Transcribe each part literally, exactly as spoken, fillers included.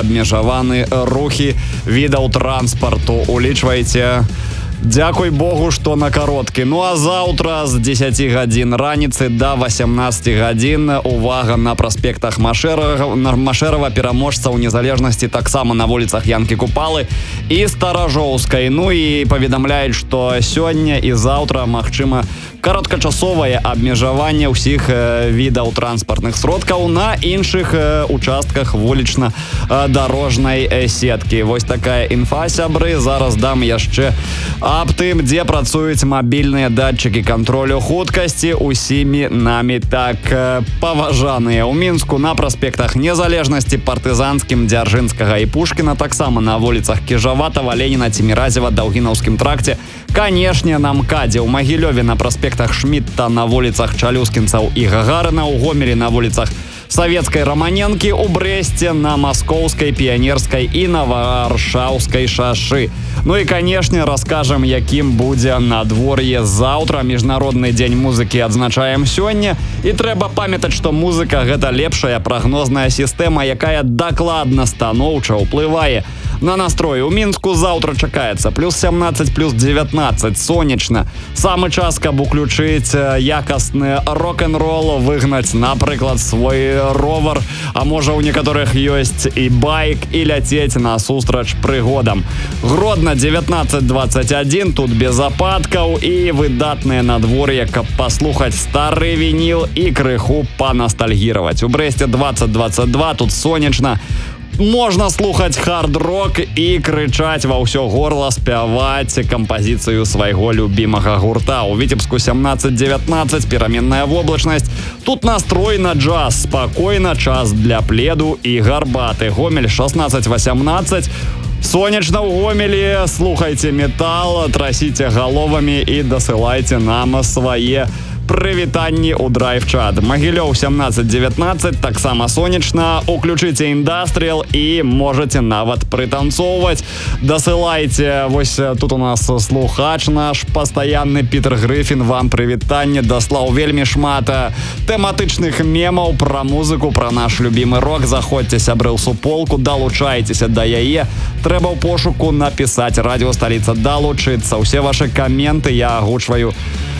абмежаваны рухі відаў транспарту. Улічвайце. Дзякуй Богу, што на кароткі. Ну а заўтра з дзесяці гадзін раніцы да васямнаццаці гадзін увага на праспектах Машэрава, пераможцаў незалежнасці таксама на вуліцах Янкі Купалы і Старажоўскай. Ну і паведамляюць, што сёння і заўтра магчыма кароткачасовае абмежаванне ўсіх відаў транспартных сродкаў на іншых участках вулічна-дарожнай сеткі. Вось такая інфа, сябры. Зараз дам яшчэ аб тым, дзе працуюць мабільныя датчыкі кантролю хуткасці усімі намі так паважаныя. У Мінску на праспектах Незалежнасці, Партызанскім, Дзяржынскага і Пушкіна, таксама на вуліцах Кіжаватава, Леніна, Ціміразева, Даўгінаўскім тракце, канешне, на МКАДзе, у Магілёве на праспектах Шмітта, на вуліцах Чалюскінцаў і Гагарына, у Гомелі на вуліцах Савецкай, Раманенкі, у Брэсце, на Маскоўскай, Піянерскай і на Варшаўскай шашы. Ну і, канешне, раскажам, якім будзе надвор'е заўтра. Міжнародны дзень музыкі адзначаем сёння. І трэба памятаць, што музыка – гэта лепшая прагнозная сістэма, якая дакладна станоўча ўплывае на настрой. У Мінску заўтра чакаецца плюс сямнаццаць, плюс дзевятнаццаць, сонечна. Самы час, каб уключыць якасны рок-н-рол, выгнаць, напрыклад, свой ровар, а можа у некаторых ёсць і байк, і ляцець насустрач прыгодам. Гродна дзевятнаццаць дваццаць адзін, тут без ападкаў і выдатнае надвор'е, каб паслухаць стары вініл і крыху паностальгіраваць. У Брэсце дваццаць дваццаць два, тут сонечна. Можна слухаць хард-рок і крычаць ва ўсё горла, спяваць кампазіцыю свайго любімага гурта. У Віцебску сямнаццаць дзевятнаццаць, пераменная воблачнасць. Тут настрой на джаз, спакойна, час для пледу і гарбаты. Гомель шаснаццаць васямнаццаць. Сонечна ў Гомелі, слухайце метал, трасіце галовамі і дасылайце нам свае прывітанні ў драйв-чат. Магілёў сямнаццаць дзевятнаццаць, таксама сонечна. Уключыце індастріал і можаце нават прытанцоўваць. Дасылайце, вось тут у нас слухач наш пастаянны Пітер Грыфін, вам прывітанне, даслаў вельмі шмат тэматычных мемаў пра музыку, пра наш любімы рок. Заходзьце, сябры, ў суполку, далучайцеся да яе. Трэба ў пошуку напісаць радыё Сталіца, далучыцца. Усе вашы каменты я агучваю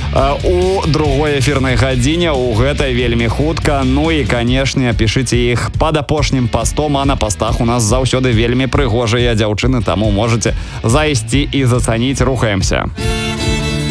у другой эфірнай гадзіне, у гэтай вельмі хутка. Ну і, канешне, пішыце іх пад апошнім пастом, а на пастах у нас заўсёды вельмі прыгожыя дзяўчыны, таму можаце зайсці і зацаніць. Рухаемся.